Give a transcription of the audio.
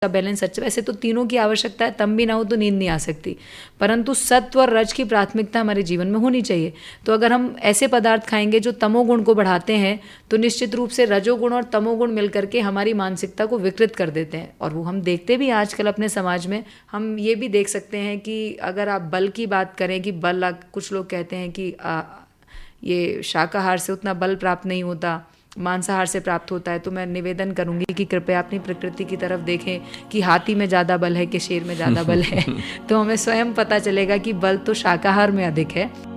का बैलेंस अच्छा, वैसे तो तीनों की आवश्यकता है, तब भी ना हो तो नींद नहीं आ सकती, परंतु सत्व और रज की प्राथमिकता हमारे जीवन में होनी चाहिए। तो अगर हम ऐसे पदार्थ खाएंगे जो तमोगुण को बढ़ाते हैं तो निश्चित रूप से रजोगुण और तमोगुण मिलकर के हमारी मानसिकता को विकृत कर देते हैं। और वो हम देखते भी आजकल अपने समाज में, हम ये भी देख सकते हैं कि अगर आप बल की बात करें कि बल, कुछ लोग कहते हैं कि ये शाकाहार से उतना बल प्राप्त नहीं होता, मांसाहार से प्राप्त होता है। तो मैं निवेदन करूंगी कि कृपया अपनी प्रकृति की तरफ देखें कि हाथी में ज़्यादा बल है कि शेर में ज़्यादा बल है तो हमें स्वयं पता चलेगा कि बल तो शाकाहार में अधिक है।